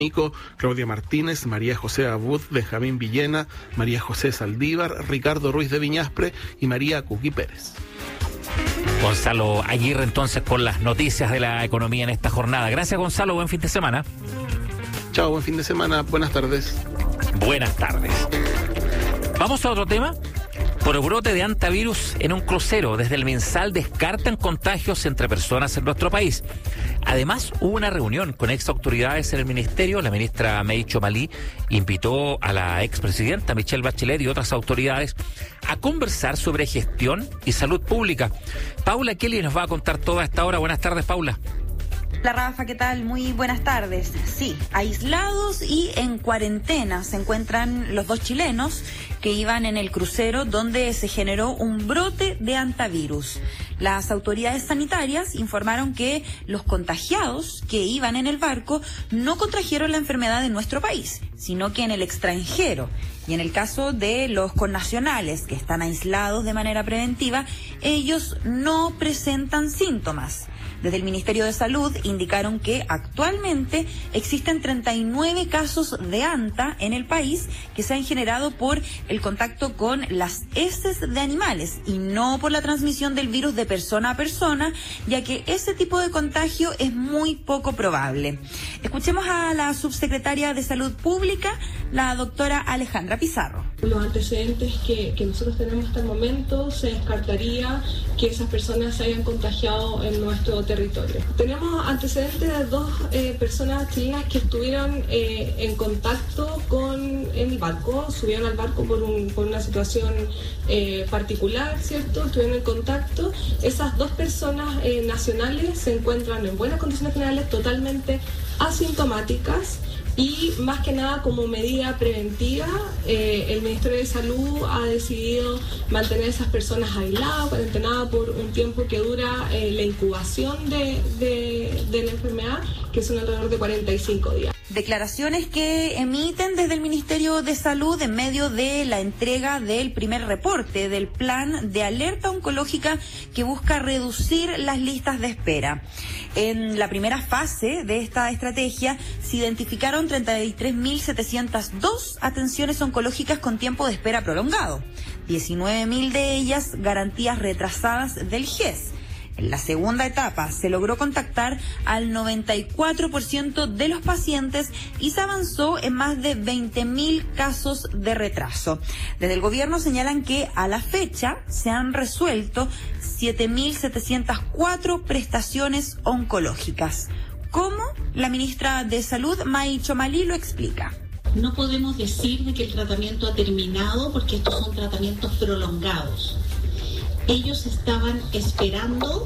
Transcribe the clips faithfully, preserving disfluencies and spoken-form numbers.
Nico, Claudia Martínez, María José Abud, Benjamín Villena, María José Saldívar, Ricardo Ruiz de Viñaspre y María Cuqui Pérez. Gonzalo Aguirre, entonces, con las noticias de la economía en esta jornada. Gracias, Gonzalo. Buen fin de semana. Chao, buen fin de semana. Buenas tardes. Buenas tardes. Vamos a otro tema. Por el brote de hantavirus en un crucero, desde el MinSal descartan contagios entre personas en nuestro país. Además, hubo una reunión con ex autoridades en el ministerio. La ministra May Chomalí invitó a la expresidenta Michelle Bachelet y otras autoridades a conversar sobre gestión y salud pública. Paula Kelly nos va a contar toda esta hora. Buenas tardes, Paula. Hola Rafa, ¿qué tal? Muy buenas tardes. Sí, aislados y en cuarentena se encuentran los dos chilenos que iban en el crucero donde se generó un brote de hantavirus. Las autoridades sanitarias informaron que los contagiados que iban en el barco no contrajeron la enfermedad en nuestro país, sino que en el extranjero. Y en el caso de los connacionales que están aislados de manera preventiva, ellos no presentan síntomas. Desde el Ministerio de Salud indicaron que actualmente existen treinta y nueve casos de hanta en el país que se han generado por el contacto con las heces de animales y no por la transmisión del virus de persona a persona, ya que ese tipo de contagio es muy poco probable. Escuchemos a la subsecretaria de Salud Pública, la doctora Alejandra Pizarro. Los antecedentes que, que nosotros tenemos hasta el momento, se descartaría que esas personas se hayan contagiado en nuestro territorio. Tenemos antecedentes de dos eh, personas chilenas que estuvieron eh, en contacto con el barco, subieron al barco por, un, por una situación eh, particular, ¿cierto? Estuvieron en contacto. Esas dos personas eh, nacionales se encuentran en buenas condiciones generales, totalmente asintomáticas. Y más que nada, como medida preventiva, eh, el Ministerio de Salud ha decidido mantener a esas personas aisladas, cuarentenadas por un tiempo que dura eh, la incubación de, de, de la enfermedad, que son alrededor de cuarenta y cinco días. Declaraciones que emiten desde el Ministerio de Salud en medio de la entrega del primer reporte del plan de alerta oncológica que busca reducir las listas de espera. En la primera fase de esta estrategia se identificaron treinta y tres mil setecientas dos atenciones oncológicas con tiempo de espera prolongado, diecinueve mil de ellas garantías retrasadas del G E S. En la segunda etapa se logró contactar al noventa y cuatro por ciento de los pacientes y se avanzó en más de veinte mil casos de retraso. Desde el gobierno señalan que a la fecha se han resuelto siete mil setecientas cuatro prestaciones oncológicas. ¿Cómo? La ministra de Salud, May Chomalí, lo explica. No podemos decir de que el tratamiento ha terminado porque estos son tratamientos prolongados. Ellos estaban esperando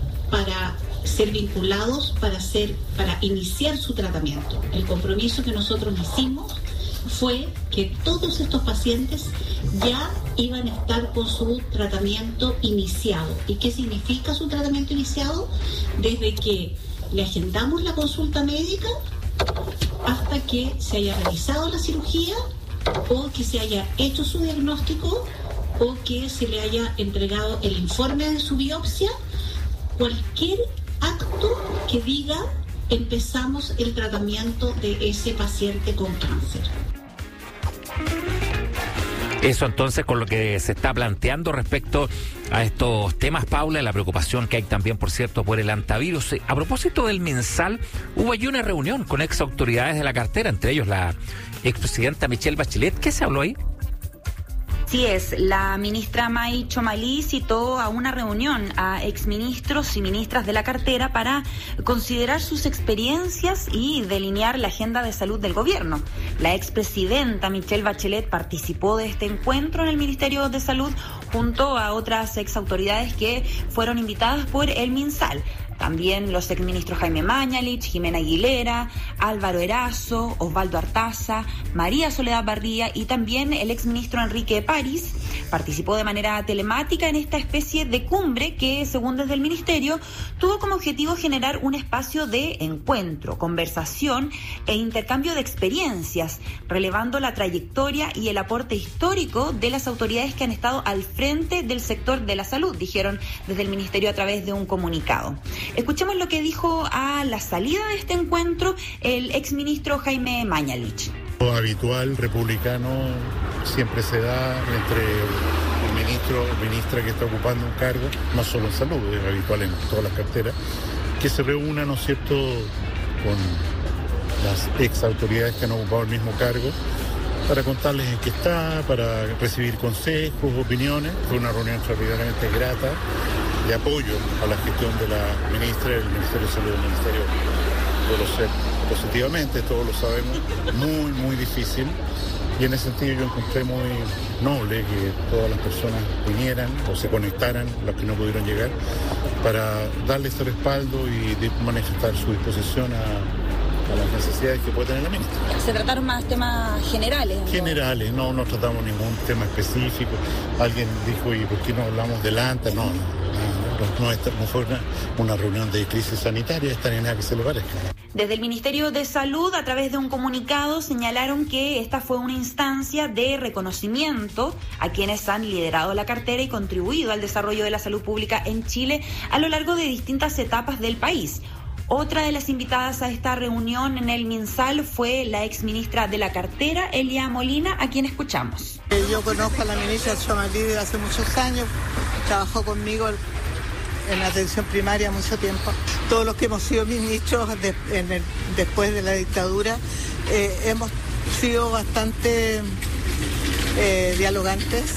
para ser vinculados, para, ser, para iniciar su tratamiento. El compromiso que nosotros hicimos fue que todos estos pacientes ya iban a estar con su tratamiento iniciado. ¿Y qué significa su tratamiento iniciado? Desde que le agendamos la consulta médica hasta que se haya realizado la cirugía o que se haya hecho su diagnóstico o que se le haya entregado el informe de su biopsia, cualquier acto que diga empezamos el tratamiento de ese paciente con cáncer. Eso entonces con lo que se está planteando respecto a estos temas, Paula, la preocupación que hay también, por cierto, por el hantavirus. A propósito del MinSal, hubo allí una reunión con ex autoridades de la cartera, entre ellos la expresidenta Michelle Bachelet. ¿Qué se habló ahí? Sí es, la ministra May Chomalí citó a una reunión a exministros y ministras de la cartera para considerar sus experiencias y delinear la agenda de salud del gobierno. La expresidenta Michelle Bachelet participó de este encuentro en el Ministerio de Salud junto a otras exautoridades que fueron invitadas por el MinSal. También los exministros Jaime Mañalich, Jimena Aguilera, Álvaro Erazo, Osvaldo Artaza, María Soledad Barría y también el exministro Enrique París participó de manera telemática en esta especie de cumbre que, según desde el ministerio, tuvo como objetivo generar un espacio de encuentro, conversación e intercambio de experiencias, relevando la trayectoria y el aporte histórico de las autoridades que han estado al frente del sector de la salud, dijeron desde el ministerio a través de un comunicado. Escuchemos lo que dijo a la salida de este encuentro el exministro Jaime Mañalich. Lo habitual republicano siempre se da entre el ministro o ministra que está ocupando un cargo, no solo en salud, es habitual en todas las carteras, que se reúna, ¿no es cierto?, con las ex autoridades que han ocupado el mismo cargo, para contarles en qué está, para recibir consejos, opiniones. Fue una reunión extraordinariamente grata de apoyo a la gestión de la ministra del Ministerio de Salud, del Ministerio de los ser positivamente, todos lo sabemos, muy, muy difícil. Y en ese sentido yo encontré muy noble que todas las personas vinieran o se conectaran, los que no pudieron llegar, para darle este respaldo y de manifestar su disposición a, a las necesidades que puede tener la ministra. ¿Se trataron más temas generales? ¿no? Generales, no, no tratamos ningún tema específico. Alguien dijo, ¿y por qué no hablamos delante? No, no, no, no, esta no fue una, una reunión de crisis sanitaria, esta ni nada que se le parezca. Desde el Ministerio de Salud, a través de un comunicado, señalaron que esta fue una instancia de reconocimiento a quienes han liderado la cartera y contribuido al desarrollo de la salud pública en Chile a lo largo de distintas etapas del país. Otra de las invitadas a esta reunión en el MinSal fue la exministra de la cartera, Elia Molina, a quien escuchamos. Yo conozco a la ministra Chomalí desde hace muchos años, trabajó conmigo en la atención primaria mucho tiempo. Todos los que hemos sido ministros de, en el, después de la dictadura eh, hemos sido bastante eh, dialogantes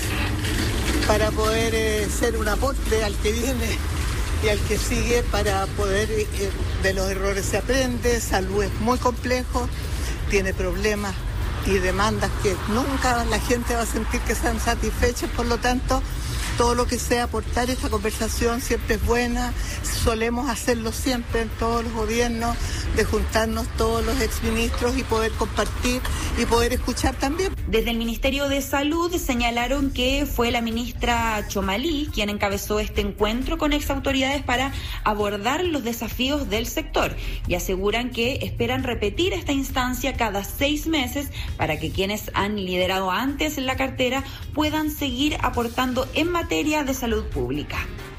para poder eh, ser un aporte al que viene y al que sigue, para poder, eh, de los errores se aprende. Salud es muy complejo, tiene problemas y demandas que nunca la gente va a sentir que sean satisfechas, por lo tanto todo lo que sea aportar esta conversación siempre es buena. Solemos hacerlo siempre en todos los gobiernos, de juntarnos todos los exministros y poder compartir y poder escuchar también. Desde el Ministerio de Salud señalaron que fue la ministra Chomalí quien encabezó este encuentro con exautoridades para abordar los desafíos del sector y aseguran que esperan repetir esta instancia cada seis meses para que quienes han liderado antes la cartera puedan seguir aportando en materia de salud pública.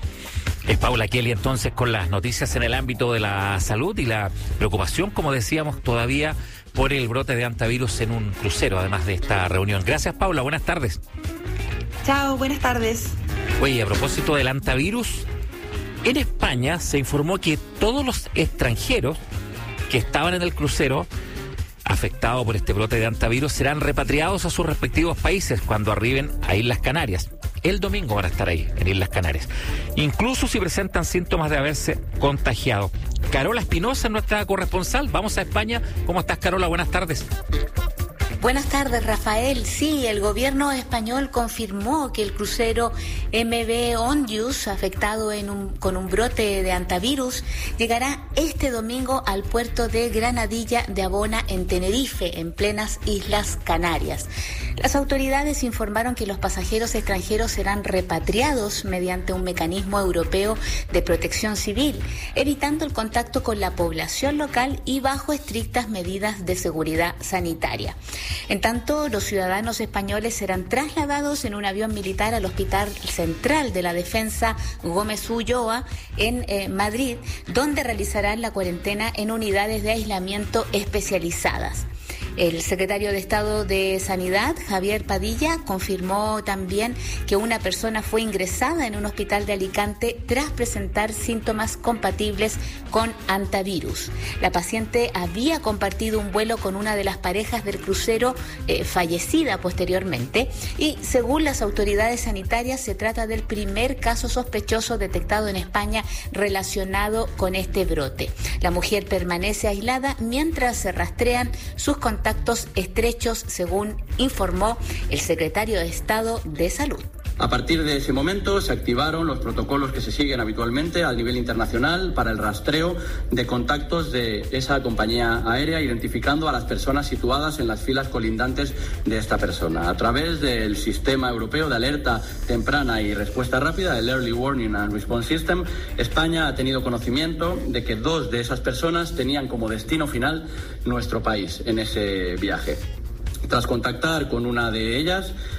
Es Paula Kelly entonces con las noticias en el ámbito de la salud y la preocupación, como decíamos, todavía por el brote de hantavirus en un crucero, además de esta reunión. Gracias, Paula, buenas tardes. Chao, buenas tardes. Oye, a propósito del hantavirus, en España se informó que todos los extranjeros que estaban en el crucero afectado por este brote de hantavirus serán repatriados a sus respectivos países cuando arriben a Islas Canarias. El domingo van a estar ahí, en Islas Canarias. Incluso si presentan síntomas de haberse contagiado. Carola Espinosa, nuestra corresponsal. Vamos a España. ¿Cómo estás, Carola? Buenas tardes. Buenas tardes, Rafael. Sí, el gobierno español confirmó que el crucero M V Ondius, afectado en un, con un brote de hantavirus, llegará este domingo al puerto de Granadilla de Abona, en Tenerife, en plenas Islas Canarias. Las autoridades informaron que los pasajeros extranjeros serán repatriados mediante un mecanismo europeo de protección civil, evitando el contacto con la población local y bajo estrictas medidas de seguridad sanitaria. En tanto, los ciudadanos españoles serán trasladados en un avión militar al Hospital Central de la Defensa Gómez Ulloa en eh, Madrid, donde realizarán la cuarentena en unidades de aislamiento especializadas. El secretario de Estado de Sanidad, Javier Padilla, confirmó también que una persona fue ingresada en un hospital de Alicante tras presentar síntomas compatibles con hantavirus. La paciente había compartido un vuelo con una de las parejas del crucero, eh, fallecida posteriormente, y según las autoridades sanitarias se trata del primer caso sospechoso detectado en España relacionado con este brote. La mujer permanece aislada mientras se rastrean sus contactos contactos estrechos, según informó el secretario de Estado de Salud. A partir de ese momento se activaron los protocolos que se siguen habitualmente a nivel internacional para el rastreo de contactos de esa compañía aérea, identificando a las personas situadas en las filas colindantes de esta persona. A través del sistema europeo de alerta temprana y respuesta rápida, el Early Warning and Response System, España ha tenido conocimiento de que dos de esas personas tenían como destino final nuestro país en ese viaje. Tras contactar con una de ellas,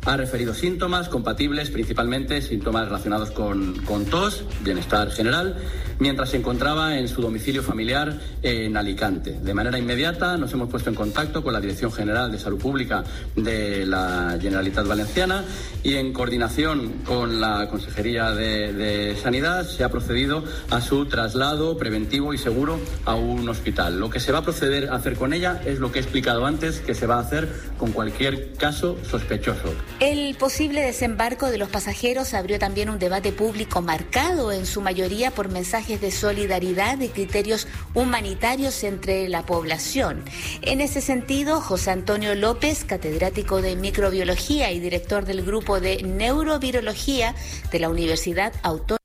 ha referido síntomas compatibles, principalmente síntomas relacionados con, con tos, bienestar general, mientras se encontraba en su domicilio familiar en Alicante. De manera inmediata nos hemos puesto en contacto con la Dirección General de Salud Pública de la Generalitat Valenciana y en coordinación con la Consejería de, de Sanidad se ha procedido a su traslado preventivo y seguro a un hospital. Lo que se va a proceder a hacer con ella es lo que he explicado antes, que se va a hacer con cualquier caso sospechoso. El posible desembarco de los pasajeros abrió también un debate público marcado en su mayoría por mensajes de solidaridad y criterios humanitarios entre la población. En ese sentido, José Antonio López, catedrático de microbiología y director del grupo de neurovirología de la Universidad Autónoma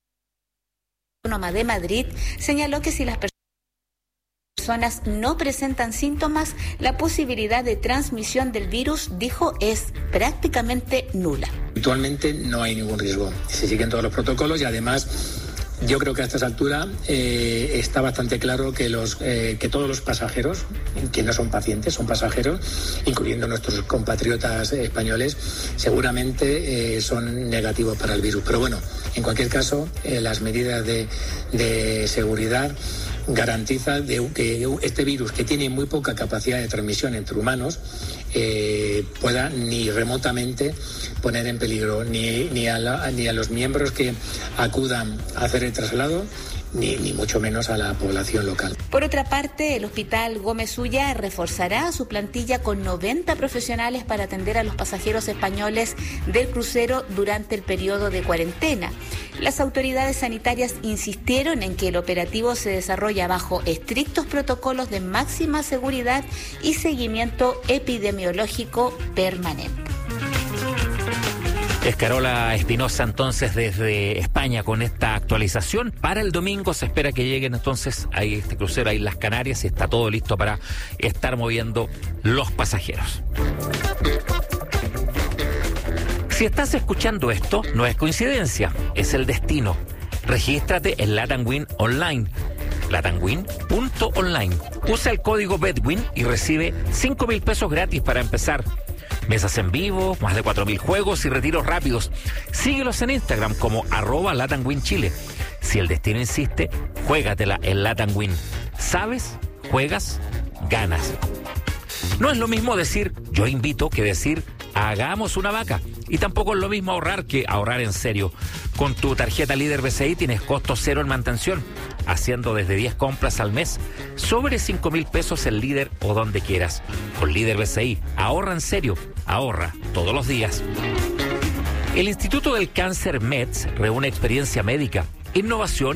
de Madrid, señaló que si las personas no presentan síntomas, la posibilidad de transmisión del virus, dijo, es prácticamente nula. Actualmente no hay ningún riesgo. Se siguen todos los protocolos y además yo creo que a estas alturas eh, está bastante claro que los eh, que todos los pasajeros, que no son pacientes, son pasajeros, incluyendo nuestros compatriotas españoles, seguramente eh, son negativos para el virus. Pero bueno, en cualquier caso, eh, las medidas de, de seguridad garantiza de que este virus, que tiene muy poca capacidad de transmisión entre humanos, eh, pueda ni remotamente poner en peligro ni, ni, a la, ni a los miembros que acudan a hacer el traslado, ni, ni mucho menos a la población local. Por otra parte, el Hospital Gómez Ulla reforzará su plantilla con noventa profesionales para atender a los pasajeros españoles del crucero durante el periodo de cuarentena. Las autoridades sanitarias insistieron en que el operativo se desarrolla bajo estrictos protocolos de máxima seguridad y seguimiento epidemiológico permanente. Es Carola Espinosa entonces desde España con esta actualización. Para el domingo se espera que lleguen entonces a este crucero a Islas Canarias y está todo listo para estar moviendo los pasajeros. Si estás escuchando esto, no es coincidencia, es el destino. Regístrate en Latam Win Online, latamwin punto online. Usa el código BEDWIN y recibe cinco mil pesos gratis para empezar. Mesas en vivo, más de cuatro mil juegos y retiros rápidos. Síguelos en Instagram como arroba LatamWinChile. Si el destino insiste, juégatela en Latam Win. ¿Sabes? Juegas, ganas. No es lo mismo decir yo invito que decir hagamos una vaca. Y tampoco es lo mismo ahorrar que ahorrar en serio. Con tu tarjeta Líder B C I tienes costo cero en mantención, haciendo desde diez compras al mes, sobre cinco mil pesos en Líder o donde quieras. Con Líder B C I, ahorra en serio, ahorra todos los días. El Instituto del Cáncer M E D S reúne experiencia médica, innovación